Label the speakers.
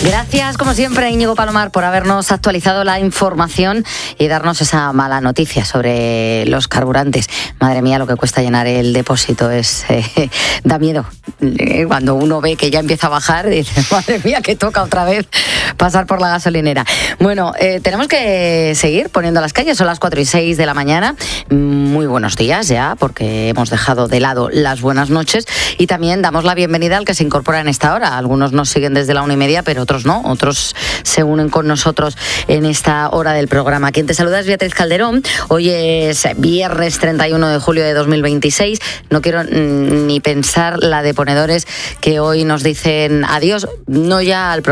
Speaker 1: Gracias, como siempre, Íñigo Palomar, por habernos actualizado la información y darnos esa mala noticia sobre los carburantes. Madre mía, lo que cuesta llenar el depósito da miedo. Cuando uno ve que ya empieza a bajar, dice, madre mía, que toca otra vez pasar por la gasolinera. Bueno, tenemos que seguir poniendo las calles. Son las 4:06 de la mañana. Muy buenos días ya, porque hemos dejado de lado las buenas noches y también damos la bienvenida al que se incorpora en esta hora. Algunos nos siguen desde la 1:30, pero otros no. Otros se unen con nosotros en esta hora del programa. Quien te saluda es Beatriz Calderón. Hoy es viernes 31 de julio de 2026. No quiero ni pensar la de ponedores que hoy nos dicen adiós, no ya al programa.